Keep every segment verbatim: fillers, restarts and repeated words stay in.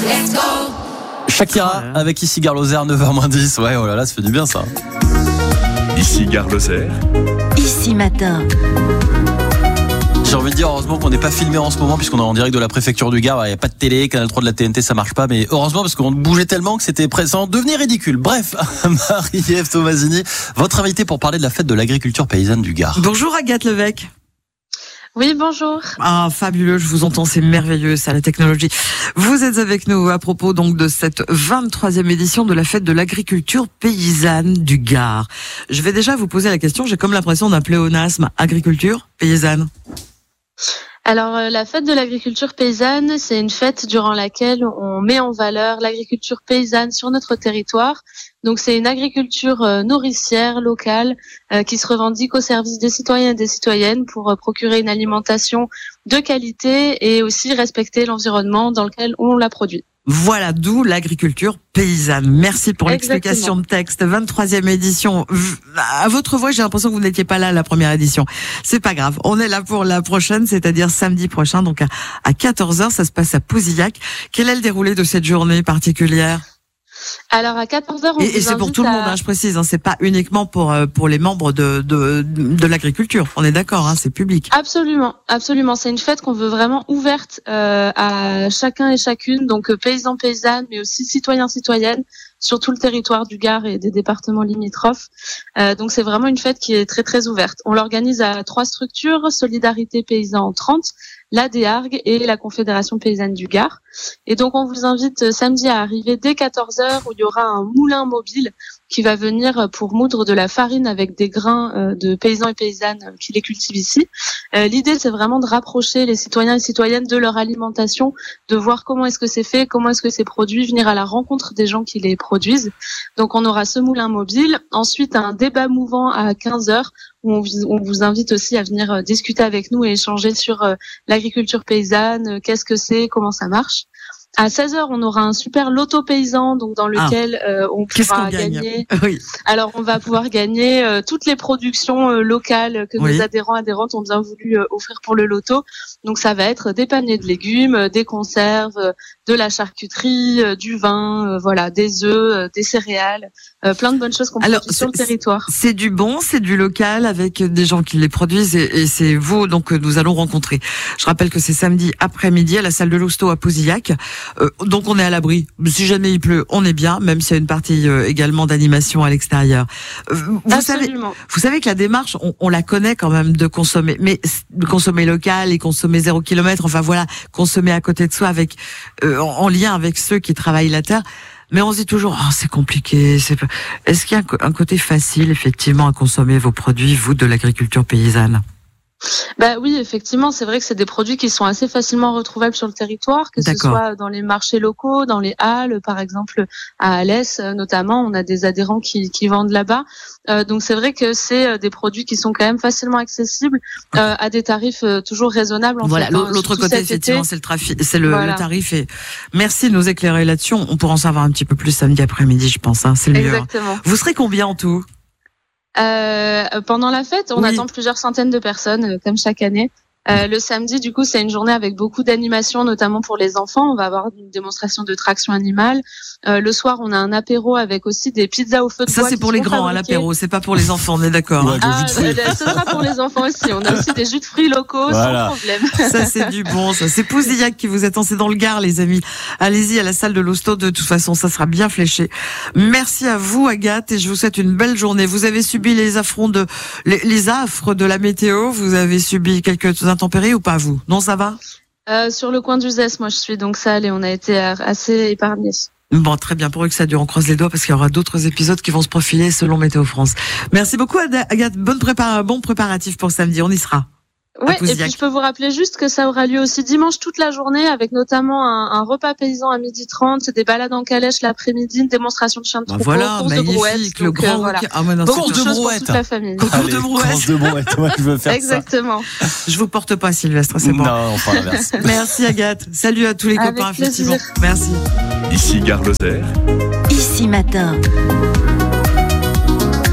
Shakira avec Ici Gare Lozère, neuf heures moins dix. Ouais, oh là là, ça fait du bien ça. Ici Gare Lozère. Ici Matin. J'ai envie de dire heureusement qu'on n'est pas filmé en ce moment puisqu'on est en direct de la préfecture du Gard. Il n'y a pas de télé, Canal trois de la T N T, ça marche pas. Mais heureusement parce qu'on bougeait tellement que c'était présent, devenait ridicule. Bref, Marie-Ève Tomasini, votre invitée pour parler de la fête de l'agriculture paysanne du Gard. Bonjour Agathe Levec. Oui, bonjour. Ah, fabuleux, je vous entends, c'est merveilleux, ça, la technologie. Vous êtes avec nous à propos donc de cette vingt-troisième édition de la fête de l'agriculture paysanne du Gard. Je vais déjà vous poser la question, j'ai comme l'impression d'un pléonasme, agriculture paysanne. Alors, euh, la fête de l'agriculture paysanne, c'est une fête durant laquelle on met en valeur l'agriculture paysanne sur notre territoire. Donc, c'est une agriculture euh, nourricière, locale, euh, qui se revendique au service des citoyens et des citoyennes pour euh, procurer une alimentation de qualité et aussi respecter l'environnement dans lequel on la produit. Voilà, d'où l'agriculture paysanne. Merci pour l'explication de texte. vingt-troisième édition. À votre voix, j'ai l'impression que vous n'étiez pas là à la première édition. C'est pas grave. On est là pour la prochaine, c'est-à-dire samedi prochain, donc à, à quatorze heures. Ça se passe à Pouzillac. Quel est le déroulé de cette journée particulière ? Alors à quatorze heures, on et, vous et c'est pour tout à... le monde, hein, je précise. Hein, c'est pas uniquement pour pour les membres de de de l'agriculture. On est d'accord, hein, c'est public. Absolument, absolument. C'est une fête qu'on veut vraiment ouverte euh, à chacun et chacune, donc euh, paysans, paysannes, mais aussi citoyens, citoyennes, sur tout le territoire du Gard et des départements limitrophes. Euh, donc c'est vraiment une fête qui est très très ouverte. On l'organise à trois structures: Solidarité Paysans trente, la Déargue et la Confédération Paysanne du Gard. Et donc on vous invite samedi à arriver dès quatorze heures où il y aura un moulin mobile qui va venir pour moudre de la farine avec des grains de paysans et paysannes qui les cultivent ici. Euh, l'idée, c'est vraiment de rapprocher les citoyens et citoyennes de leur alimentation, de voir comment est-ce que c'est fait, comment est-ce que c'est produit, venir à la rencontre des gens qui les produisent. Donc on aura ce moulin mobile. Ensuite, un débat mouvant à quinze heures où on vous, on vous invite aussi à venir discuter avec nous et échanger sur euh, l'agriculture paysanne, qu'est-ce que c'est, comment ça marche. À seize heures, on aura un super loto paysan, donc dans lequel ah, euh, on pourra gagner. Oui. Alors, on va pouvoir gagner euh, toutes les productions euh, locales que oui. nos adhérents adhérentes ont bien voulu euh, offrir pour le loto. Donc, ça va être des paniers de légumes, euh, des conserves, euh, de la charcuterie, euh, du vin, euh, voilà, des œufs, euh, des céréales, euh, plein de bonnes choses qu'on Alors, produit sur le territoire. C'est du bon, c'est du local avec des gens qui les produisent et, et c'est vous donc que nous allons rencontrer. Je rappelle que c'est samedi après-midi à la salle de l'Hosto à Pouzillac. Euh, donc on est à l'abri. Si jamais il pleut, on est bien, même s'il y a une partie euh, également d'animation à l'extérieur. Euh, vous savez, vous savez que la démarche, on, on la connaît quand même de consommer, mais de consommer local et consommer zéro kilomètre. Enfin voilà, consommer à côté de soi avec euh, en, en lien avec ceux qui travaillent la terre. Mais on se dit toujours, oh, c'est compliqué. C'est... Est-ce qu'il y a un côté facile, effectivement, à consommer vos produits, vous, de l'agriculture paysanne ? Bah oui, effectivement, c'est vrai que c'est des produits qui sont assez facilement retrouvables sur le territoire, que D'accord. ce soit dans les marchés locaux, dans les halles, par exemple à Alès notamment, on a des adhérents qui, qui vendent là-bas. Euh, donc c'est vrai que c'est des produits qui sont quand même facilement accessibles euh, à des tarifs euh, toujours raisonnables. En voilà, fait, hein, l'autre côté effectivement, été. c'est le trafic, c'est le, voilà. le tarif. Et merci de nous éclairer là-dessus. On pourra en savoir un petit peu plus samedi après-midi, je pense. Hein, c'est le Exactement. mieux. Vous serez combien en tout? Euh, pendant la fête, on oui. attend plusieurs centaines de personnes, euh, comme chaque année. Euh, le samedi, du coup, c'est une journée avec beaucoup d'animations, notamment pour les enfants. On va avoir une démonstration de traction animale. Euh, le soir, on a un apéro avec aussi des pizzas au feu de Ça, bois. Ça, c'est pour les grands, hein, l'apéro. C'est pas pour les enfants, on est d'accord. Ouais, ah, ce sera pour les enfants aussi. On a aussi des jus de fruits locaux, voilà. Sans problème. Ça, c'est du bon, ça. C'est Pouzillac qui vous attend. C'est dans le Gard, les amis. Allez-y à la salle de l'Hosto. De toute façon, ça sera bien fléché. Merci à vous, Agathe, et je vous souhaite une belle journée. Vous avez subi les affronts de, les, les affres de la météo. Vous avez subi quelques intempéries ou pas, vous? Non, ça va? Euh, sur le coin d'Uzès, moi je suis donc sale et on a été assez épargnés. Bon, très bien, pour eux que ça dure, on croise les doigts parce qu'il y aura d'autres épisodes qui vont se profiler selon Météo France. Merci beaucoup Agathe, bonne prépa- bon préparatif pour samedi, on y sera. Oui, et puis je peux vous rappeler juste que ça aura lieu aussi dimanche toute la journée avec notamment un, un repas paysan à midi trente, des balades en calèche l'après-midi, une démonstration de chien de troupeau, voilà, course de brouette. Le grand euh, voilà. Ah, ouais, non, beaucoup de choses brouette. pour toute la famille. Allez, de brouette. Course de brouette, moi je veux faire Exactement. ça. Je vous porte pas Sylvestre, c'est bon. Non, enfin l'inverse. Merci Agathe. Salut à tous les avec copains, plaisir. effectivement. Merci. Ici Gare Lozère. Ici Matin.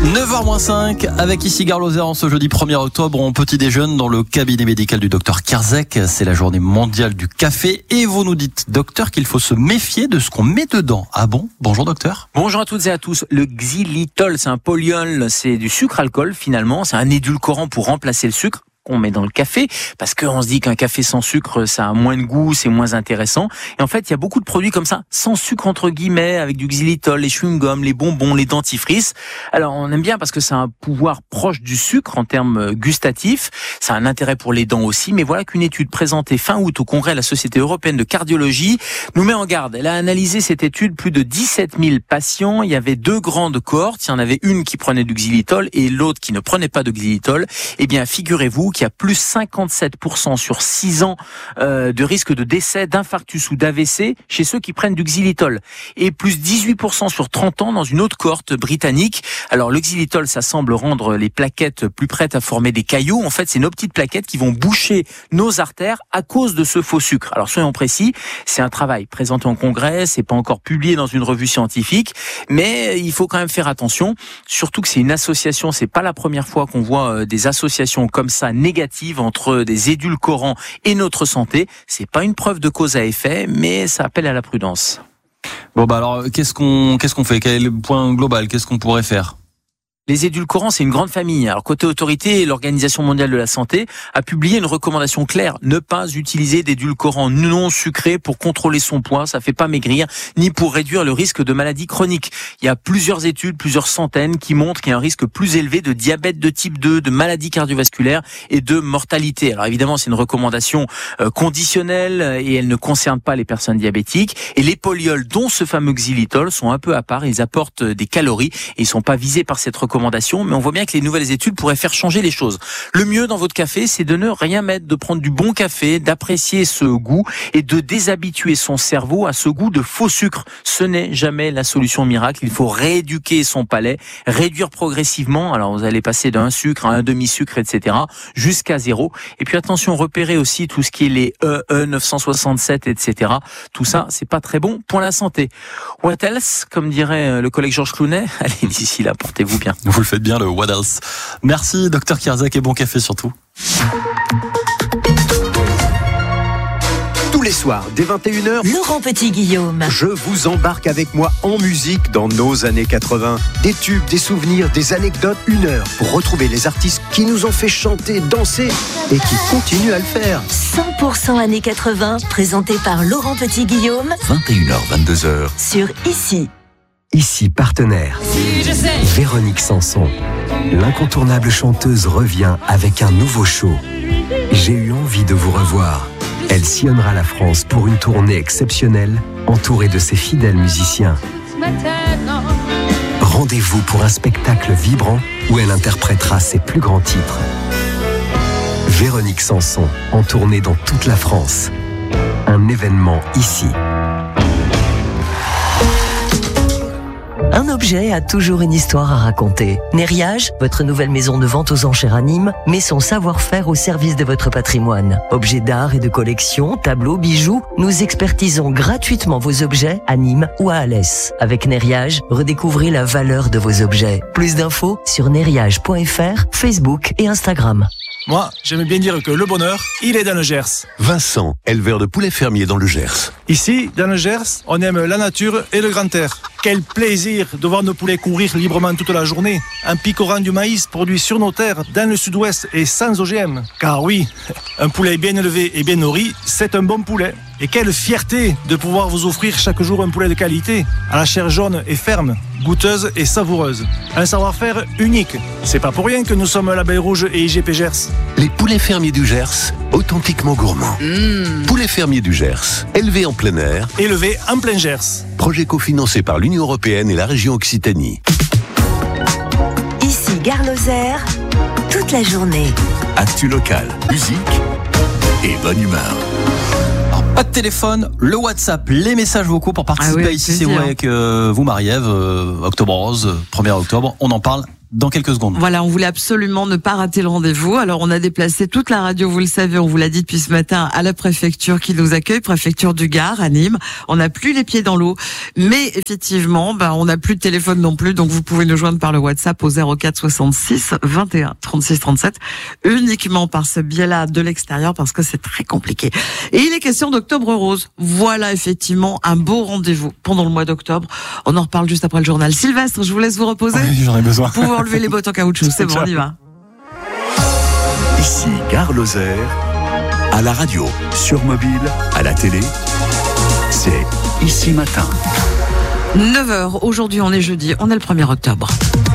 neuf heures moins cinq, avec ici Gare Lozère en ce jeudi premier octobre, on petit déjeune dans le cabinet médical du docteur Kierzek. C'est la journée mondiale du café et vous nous dites, docteur, qu'il faut se méfier de ce qu'on met dedans. Ah bon? Bonjour docteur. Bonjour à toutes et à tous. Le xylitol, c'est un polyol, c'est du sucre-alcool finalement, c'est un édulcorant pour remplacer le sucre qu'on met dans le café, parce qu'on se dit qu'un café sans sucre, ça a moins de goût, c'est moins intéressant. Et en fait, il y a beaucoup de produits comme ça, sans sucre entre guillemets, avec du xylitol, les chewing-gums, les bonbons, les dentifrices. Alors, on aime bien parce que ça a un pouvoir proche du sucre en termes gustatifs. Ça a un intérêt pour les dents aussi. Mais voilà qu'une étude présentée fin août au congrès de la Société européenne de cardiologie nous met en garde. Elle a analysé cette étude, plus de dix-sept mille patients. Il y avait deux grandes cohortes. Il y en avait une qui prenait du xylitol et l'autre qui ne prenait pas de xylitol. Eh bien, figurez-vous qu'il y a plus cinquante-sept pour cent sur six ans euh, de risque de décès, d'infarctus ou d'A V C chez ceux qui prennent du xylitol. Et plus dix-huit pour cent sur trente ans dans une autre cohorte britannique. Alors le xylitol, ça semble rendre les plaquettes plus prêtes à former des caillots. En fait, c'est nos petites plaquettes qui vont boucher nos artères à cause de ce faux sucre. Alors soyons précis, c'est un travail présenté en congrès, c'est pas encore publié dans une revue scientifique, mais il faut quand même faire attention, surtout que c'est une association, c'est pas la première fois qu'on voit des associations comme ça négatives entre des édulcorants et notre santé. C'est pas une preuve de cause à effet, mais ça appelle à la prudence. Bon bah alors qu'est-ce qu'on qu'est-ce qu'on fait? Quel est le point global? Qu'est-ce qu'on pourrait faire? Les édulcorants, c'est une grande famille. Alors, côté autorité, l'Organisation mondiale de la santé a publié une recommandation claire. Ne pas utiliser d'édulcorants non sucrés pour contrôler son poids. Ça fait pas maigrir, ni pour réduire le risque de maladies chroniques. Il y a plusieurs études, plusieurs centaines, qui montrent qu'il y a un risque plus élevé de diabète de type deux, de maladies cardiovasculaires et de mortalité. Alors, évidemment, c'est une recommandation euh, conditionnelle et elle ne concerne pas les personnes diabétiques. Et les polyols, dont ce fameux xylitol, sont un peu à part. Ils apportent des calories et ils sont pas visés par cette recommandation. Mais on voit bien que les nouvelles études pourraient faire changer les choses. Le mieux dans votre café, c'est de ne rien mettre, de prendre du bon café, d'apprécier ce goût et de déshabituer son cerveau à ce goût de faux sucre. Ce n'est jamais la solution miracle. Il faut rééduquer son palais, réduire progressivement. Alors vous allez passer d'un sucre à un demi-sucre, et cetera, jusqu'à zéro. Et puis attention, repérez aussi tout ce qui est les E E neuf cent soixante-sept, et cetera. Tout ça, c'est pas très bon pour la santé. What else, comme dirait le collègue Georges Clooney. Allez, d'ici là, portez-vous bien. Vous le faites bien, le what else. Merci, docteur Kierzek, et bon café surtout. Tous les soirs, dès vingt et une heures, Laurent Petit-Guillaume. je vous embarque avec moi en musique dans nos années quatre-vingts. Des tubes, des souvenirs, des anecdotes, une heure pour retrouver les artistes qui nous ont fait chanter, danser et qui continuent à le faire. cent pour cent années quatre-vingts, présenté par Laurent Petit-Guillaume vingt et une heures, vingt-deux heures. sur Ici. Ici partenaire. Véronique Sanson, l'incontournable chanteuse revient avec un nouveau show. J'ai eu envie de vous revoir. Elle sillonnera la France pour une tournée exceptionnelle, entourée de ses fidèles musiciens. Rendez-vous pour un spectacle vibrant où elle interprétera ses plus grands titres. Véronique Sanson, en tournée dans toute la France. Un événement ici. Un objet a toujours une histoire à raconter. Nériage, votre nouvelle maison de vente aux enchères à Nîmes, met son savoir-faire au service de votre patrimoine. Objets d'art et de collection, tableaux, bijoux, nous expertisons gratuitement vos objets à Nîmes ou à Alès. Avec Nériage, redécouvrez la valeur de vos objets. Plus d'infos sur nériage point f r, Facebook et Instagram. Moi, j'aime bien dire que le bonheur, il est dans le Gers. Vincent, éleveur de poulets fermiers dans le Gers. Ici, dans le Gers, on aime la nature et le grand air. Quel plaisir de voir nos poulets courir librement toute la journée, en picorant du maïs produit sur nos terres, dans le sud-ouest et sans O G M. Car oui, un poulet bien élevé et bien nourri, c'est un bon poulet. Et quelle fierté de pouvoir vous offrir chaque jour un poulet de qualité, à la chair jaune et ferme, goûteuse et savoureuse. Un savoir-faire unique. C'est pas pour rien que nous sommes Label Rouge et I G P Gers. Les poulets fermiers du Gers, authentiquement gourmands. Mmh. Poulets fermiers du Gers, élevés en plein air. Élevés en plein Gers. Projet cofinancé par l'Union européenne et la région Occitanie. Ici Gare Lozère, toute la journée. Actu local, musique et bonne humeur. Alors, pas de téléphone, le WhatsApp, les messages vocaux pour participer Ah oui, à Ici c'est vous avec euh, vous Marie-Ève, euh, Octobre Rose, premier octobre, on en parle dans quelques secondes. Voilà, on voulait absolument ne pas rater le rendez-vous. Alors, on a déplacé toute la radio, vous le savez, on vous l'a dit depuis ce matin, à la préfecture qui nous accueille, préfecture du Gard, à Nîmes. On n'a plus les pieds dans l'eau. Mais effectivement, ben, on n'a plus de téléphone non plus. Donc, vous pouvez nous joindre par le WhatsApp au zéro quatre soixante-six vingt et un trente-six trente-sept, uniquement par ce biais-là de l'extérieur, parce que c'est très compliqué. Et il est question d'Octobre Rose. Voilà, effectivement, un beau rendez-vous pendant le mois d'octobre. On en reparle juste après le journal. Sylvestre, je vous laisse vous reposer. Oui, j'en ai besoin. Vous pouvez enlever les bottes en caoutchouc. C'est bon, on y va. Ici Gare Lozère, à la radio, sur mobile, à la télé, c'est Ici Matin. neuf heures, aujourd'hui on est jeudi, on est le premier octobre.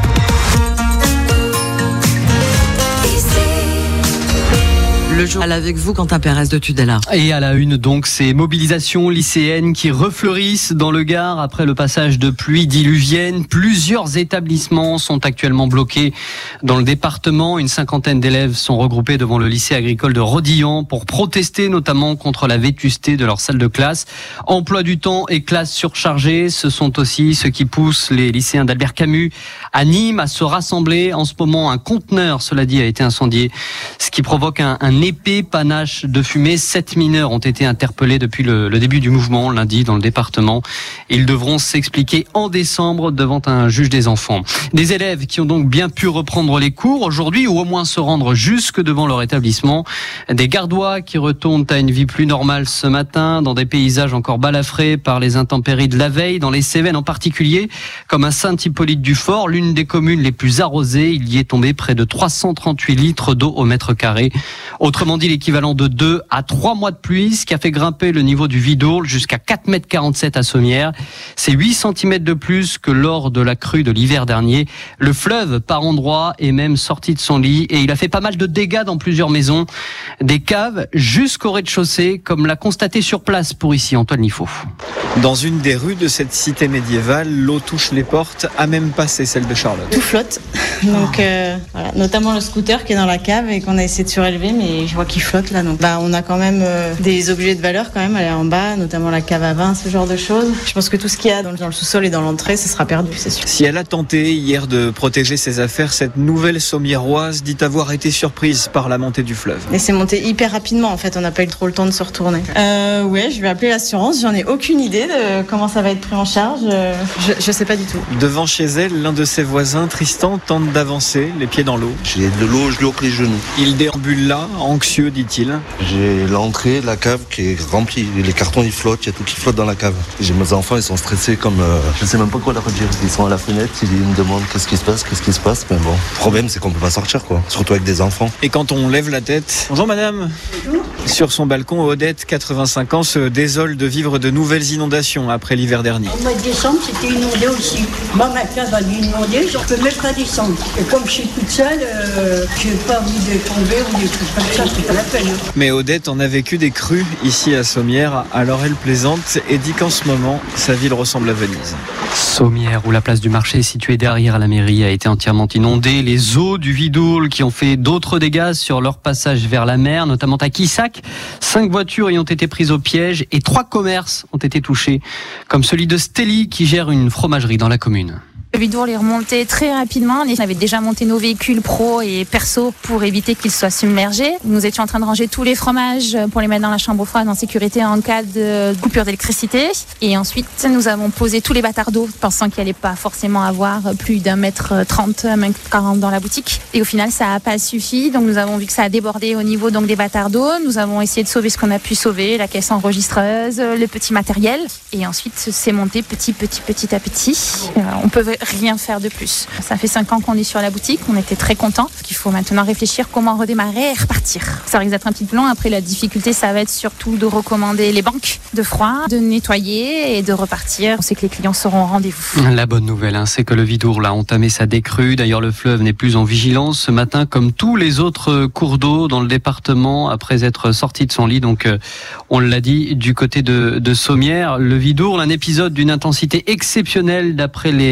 Le journal avec vous, Quentin Pérez de Tudela. Et à la une, donc, ces mobilisations lycéennes qui refleurissent dans le Gard après le passage de pluies diluviennes. Plusieurs établissements sont actuellement bloqués dans le département. Une cinquantaine d'élèves sont regroupés devant le lycée agricole de Rodillan pour protester notamment contre la vétusté de leur salle de classe. Emploi du temps et classes surchargées, ce sont aussi ce qui pousse les lycéens d'Albert Camus à Nîmes à se rassembler. En ce moment, un conteneur, cela dit, a été incendié, ce qui provoque un, un épais panache de fumée. Sept mineurs ont été interpellés depuis le, le début du mouvement lundi dans le département. Ils devront s'expliquer en décembre devant un juge des enfants. Des élèves qui ont donc bien pu reprendre les cours aujourd'hui ou au moins se rendre jusque devant leur établissement. Des Gardois qui retournent à une vie plus normale ce matin dans des paysages encore balafrés par les intempéries de la veille, dans les Cévennes en particulier, comme à Saint-Hippolyte-du-Fort, l'une des communes les plus arrosées. Il y est tombé près de trois cent trente-huit litres d'eau au mètre carré. Autrement dit, l'équivalent de deux à trois mois de pluie, ce qui a fait grimper le niveau du Vidourle jusqu'à quatre mètres quarante-sept à Sommières. C'est huit centimètres de plus que lors de la crue de l'hiver dernier. Le fleuve, par endroits, est même sorti de son lit et il a fait pas mal de dégâts dans plusieurs maisons. Des caves jusqu'au rez-de-chaussée, comme l'a constaté sur place pour ici Antoine Liffaut. Dans une des rues de cette cité médiévale, l'eau touche les portes, à même passé celle de Charlotte. Tout flotte, donc euh, voilà, notamment le scooter qui est dans la cave et qu'on a essayé de surélever, mais je vois qu'il flotte là. Donc bah, on a quand même euh, des objets de valeur quand même à aller en bas, notamment la cave à vin, ce genre de choses. Je pense que tout ce qu'il y a dans le, dans le sous-sol et dans l'entrée, ce sera perdu, c'est sûr. Si elle a tenté hier de protéger ses affaires, cette nouvelle Sommiéroise dit avoir été surprise par la montée du fleuve. Et c'est monté hyper rapidement en fait, on n'a pas eu trop le temps de se retourner. Euh, ouais, je vais appeler l'assurance, j'en ai aucune idée de comment ça va être pris en charge, je, je sais pas du tout. Devant chez elle, l'un de ses voisins, Tristan, tente d'avancer, les pieds dans l'eau. J'ai de l'eau jusqu'aux genoux. Il déambule là, anxieux, dit-il. J'ai l'entrée, la cave qui est remplie. Les cartons, ils flottent, il y a tout qui flotte dans la cave. J'ai mes enfants, ils sont stressés comme... Euh, je sais même pas quoi leur dire. Ils sont à la fenêtre, ils me demandent qu'est-ce qui se passe, qu'est-ce qui se passe. Mais bon, le problème, c'est qu'on peut pas sortir, quoi. Surtout avec des enfants. Et quand on lève la tête... Bonjour madame. Bonjour. Sur son balcon, Odette, quatre-vingt-cinq ans, se désole de vivre de nouvelles inondations après l'hiver dernier. Au mois de décembre, c'était inondé aussi. Moi, ma cave a inondé, j'en peux même pas descendre. Et comme je suis toute seule, euh, j'ai pas envie de tomber ou des trucs comme ça, c'est pas la peine. Mais Odette en a vécu des crues ici à Sommières, alors elle plaisante et dit qu'en ce moment, sa ville ressemble à Venise. Sommières, où la place du marché située derrière la mairie a été entièrement inondée. Les eaux du Vidourle qui ont fait d'autres dégâts sur leur passage vers la mer, notamment à Quissac. Cinq voitures y ont été prises au piège et trois commerces ont été touchés, comme celui de Stelli qui gère une fromagerie dans la commune. Le Vidourle est remonté très rapidement. On avait déjà monté nos véhicules pro et perso pour éviter qu'ils soient submergés. Nous étions en train de ranger tous les fromages pour les mettre dans la chambre froide en sécurité en cas de coupure d'électricité. Et ensuite, nous avons posé tous les bâtards d'eau, pensant qu'il n'y allait pas forcément avoir plus d'un mètre trente, un mètre quarante dans la boutique. Et au final, ça n'a pas suffi. Donc, nous avons vu que ça a débordé au niveau donc des bâtards d'eau. Nous avons essayé de sauver ce qu'on a pu sauver, la caisse enregistreuse, le petit matériel. Et ensuite, c'est monté petit, petit, petit à petit. Euh, on peut rien faire de plus. Ça fait cinq ans qu'on est sur la boutique, on était très contents. Il faut maintenant réfléchir comment redémarrer et repartir. Ça risque d'être un petit peu long. Après, la difficulté, ça va être surtout de recommander les banques de froid, de nettoyer et de repartir. On sait que les clients seront au rendez-vous. La bonne nouvelle, hein, c'est que le Vidourle a entamé sa décrue. D'ailleurs, le fleuve n'est plus en vigilance ce matin, comme tous les autres cours d'eau dans le département, après être sorti de son lit. Donc, euh, on l'a dit, du côté de, de Sommières, le Vidourle, un épisode d'une intensité exceptionnelle d'après les prévisions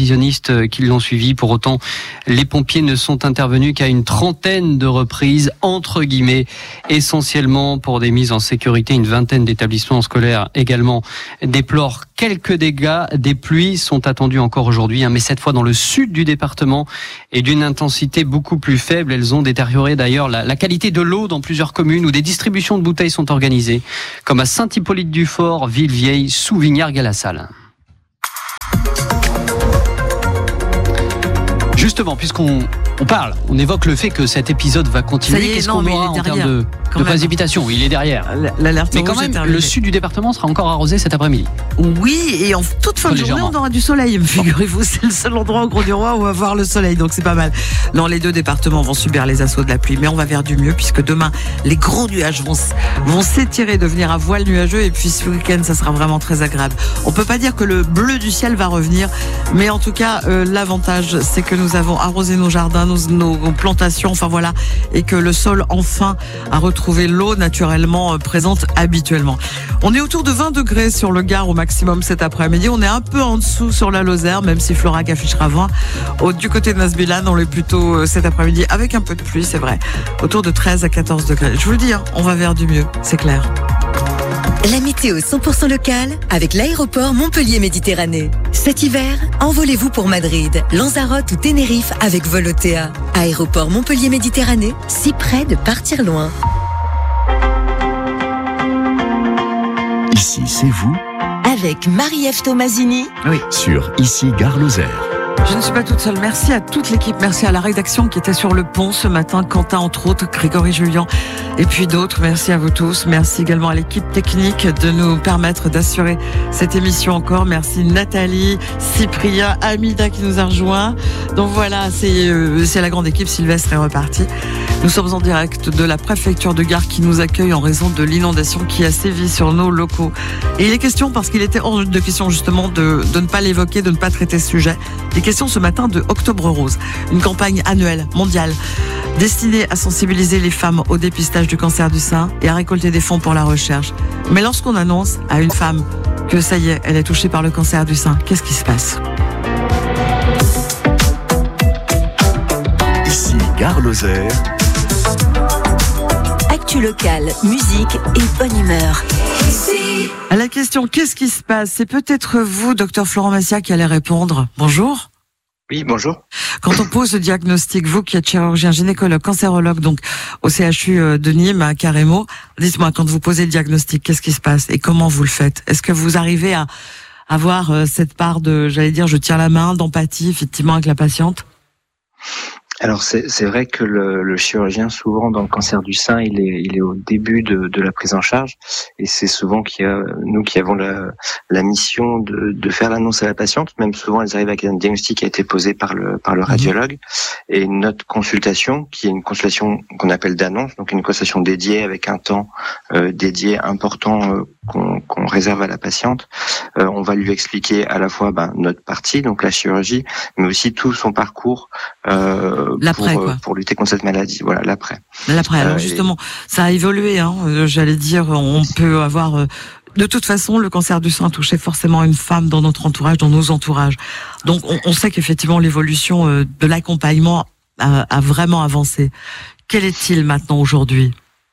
prévisionnistes qui l'ont suivi. Pour autant, les pompiers ne sont intervenus qu'à une trentaine de reprises, entre guillemets, essentiellement pour des mises en sécurité. Une vingtaine d'établissements scolaires également déplorent quelques dégâts. Des pluies sont attendues encore aujourd'hui, hein, mais cette fois dans le sud du département et d'une intensité beaucoup plus faible. Elles ont détérioré d'ailleurs la, la qualité de l'eau dans plusieurs communes où des distributions de bouteilles sont organisées, comme à Saint-Hippolyte-du-Fort, Villevieille, Souvignac-Galassalle. Justement, puisqu'on on parle, on évoque le fait que cet épisode va continuer. Est, Qu'est-ce non, qu'on aura en termes de, de précipitation? Il est derrière. L'alerte mais quand rouge même, est arrivée. le sud du département sera encore arrosé cet après-midi. Oui, et en toute fin de journée, on aura du soleil. Figurez-vous, c'est le seul endroit au Gros du Roi où on va voir le soleil, donc c'est pas mal. Non, les deux départements vont subir les assauts de la pluie, mais on va vers du mieux, puisque demain, les gros nuages vont, vont s'étirer, devenir à voile nuageux, et puis ce week-end, ça sera vraiment très agréable. On peut pas dire que le bleu du ciel va revenir, mais en tout cas, euh, l'avantage, c'est que nous avons arrosé nos jardins, nos, nos plantations, enfin voilà, et que le sol enfin a retrouvé l'eau naturellement euh, présente habituellement. On est autour de vingt degrés sur le Gard au maximum cet après-midi. On est un peu en dessous sur la Lozère, même si Florac affichera vingt. Au, du côté de Nasbilan, on est plutôt euh, cet après-midi avec un peu de pluie, c'est vrai. Autour de treize à quatorze degrés. Je vous le dis, hein, on va vers du mieux, c'est clair. La météo cent pour cent locale avec l'aéroport Montpellier-Méditerranée. Cet hiver, envolez-vous pour Madrid, Lanzarote ou Tenerife avec Volotea. Aéroport Montpellier-Méditerranée, si près de partir loin. Ici, c'est vous. Avec Marie-Ève Tomasini. Oui. Sur Ici, Gare Lozère. Je ne suis pas toute seule. Merci à toute l'équipe. Merci à la rédaction qui était sur le pont ce matin. Quentin, entre autres, Grégory Julien et puis d'autres. Merci à vous tous. Merci également à l'équipe technique de nous permettre d'assurer cette émission encore. Merci Nathalie, Cyprien, Amida qui nous a rejoints. Donc voilà, c'est, euh, c'est la grande équipe. Sylvestre est reparti. Nous sommes en direct de la préfecture de Gare qui nous accueille en raison de l'inondation qui a sévi sur nos locaux. Et il est question, parce qu'il était hors de question justement de, de ne pas l'évoquer, de ne pas traiter ce sujet. Les questions ce matin de Octobre Rose, une campagne annuelle, mondiale, destinée à sensibiliser les femmes au dépistage du cancer du sein et à récolter des fonds pour la recherche. Mais lorsqu'on annonce à une femme que ça y est, elle est touchée par le cancer du sein, qu'est-ce qui se passe? Ici, Gare Lozère. Actu locale, musique et bonne humeur. Ici. À la question « Qu'est-ce qui se passe ?» c'est peut-être vous, docteur Florent Massia, qui allez répondre. Bonjour. Oui, bonjour. Quand on pose le diagnostic, vous qui êtes chirurgien, gynécologue, cancérologue, donc au C H U de Nîmes, à Carrémo, dites-moi, quand vous posez le diagnostic, qu'est-ce qui se passe et comment vous le faites? Est-ce que vous arrivez à avoir cette part de, j'allais dire, je tiens la main, d'empathie, effectivement, avec la patiente? Alors c'est, c'est vrai que le, le chirurgien, souvent dans le cancer du sein, il est, il est au début de, de la prise en charge, et c'est souvent qu'il y a, nous qui avons la, la mission de, de faire l'annonce à la patiente. Même souvent, elles arrivent avec un diagnostic qui a été posé par le, par le radiologue, et notre consultation, qui est une consultation qu'on appelle d'annonce, donc une consultation dédiée avec un temps euh, dédié important euh, qu'on, qu'on réserve à la patiente. Euh, on va lui expliquer à la fois ben, notre partie, donc la chirurgie, mais aussi tout son parcours. Euh, L'après, pour, quoi. pour lutter contre cette maladie, voilà, l'après. L'après, alors euh, justement, et... ça a évolué, hein, j'allais dire, on peut avoir... De toute façon, le cancer du sein touchait forcément une femme dans notre entourage, dans nos entourages. Donc on, on sait qu'effectivement l'évolution de l'accompagnement a, a vraiment avancé. Quel est-il maintenant aujourd'hui ?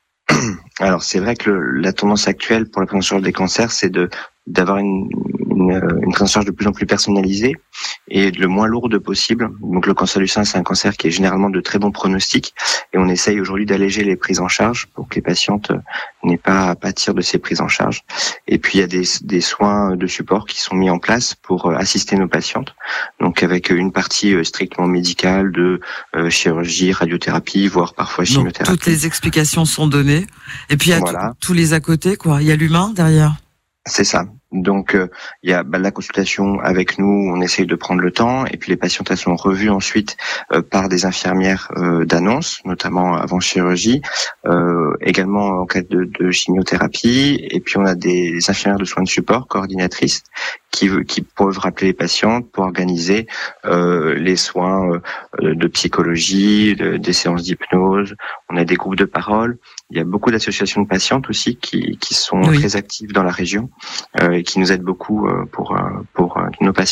Alors c'est vrai que le, la tendance actuelle pour la prise en charge des cancers, c'est de d'avoir une, une, une prise en charge de plus en plus personnalisée et le moins lourde possible. Donc le cancer du sein, c'est un cancer qui est généralement de très bons pronostics, et on essaye aujourd'hui d'alléger les prises en charge pour que les patientes n'aient pas à pâtir de ces prises en charge. Et puis il y a des, des soins de support qui sont mis en place pour assister nos patientes, donc avec une partie strictement médicale de euh, chirurgie, radiothérapie, voire parfois chimiothérapie. Donc, toutes les explications sont données, et puis il y a voilà. tous les à côté, quoi. Il y a l'humain derrière. C'est ça. Donc il euh, y a bah, la consultation avec nous, on essaye de prendre le temps, et puis les patientes elles sont revues ensuite euh, par des infirmières euh, d'annonce, notamment avant chirurgie, euh, également en cas de, de chimiothérapie, et puis on a des infirmières de soins de support, coordinatrices, qui, qui peuvent rappeler les patientes pour organiser euh, les soins euh, de psychologie, de, des séances d'hypnose. On a des groupes de parole. Il y a beaucoup d'associations de patientes aussi qui, qui sont oui. très actives dans la région euh, et qui nous aident beaucoup euh, pour, euh, pour euh, nos patientes.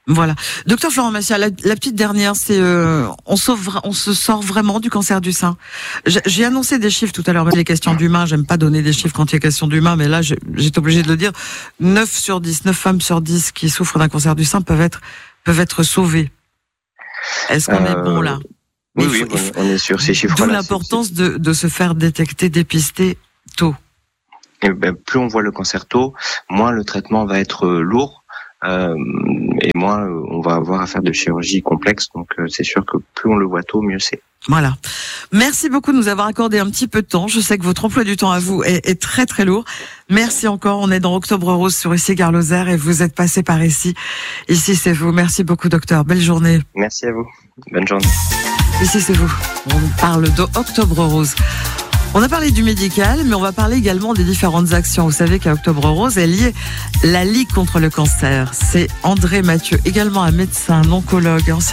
Voilà. Docteur Florent Massiat, la, la petite dernière, c'est euh, on, sauve, on se sort vraiment du cancer du sein. J'ai, j'ai annoncé des chiffres tout à l'heure, mais les questions d'humains, j'aime pas donner des chiffres quand il y a question d'humains, mais là j'ai, j'étais obligée de le dire. neuf sur dix, neuf femmes sur dix qui souffrent d'un cancer du sein peuvent être peuvent être sauvées. Est-ce qu'on euh, est bon là? Oui, oui, faut, on est sur ces chiffres-là. D'où l'importance c'est, c'est... De, de se faire détecter, dépister tôt. Et ben, plus on voit le cancer tôt, moins le traitement va être lourd. Euh, et moins on va avoir à faire de chirurgie complexe, donc euh, c'est sûr que plus on le voit tôt, mieux c'est. Voilà. Merci beaucoup de nous avoir accordé un petit peu de temps. Je sais que votre emploi du temps à vous est, est très très lourd. Merci encore. On est dans Octobre Rose sur Ici Gare Lozère et vous êtes passé par ici. Ici c'est vous. Merci beaucoup docteur. Belle journée. Merci à vous. Bonne journée. Ici c'est vous. On parle d'Octobre Rose. On a parlé du médical, mais on va parler également des différentes actions. Vous savez qu'à Octobre Rose est liée la Ligue contre le cancer. C'est André Mathieu, également un médecin, un oncologue, ancien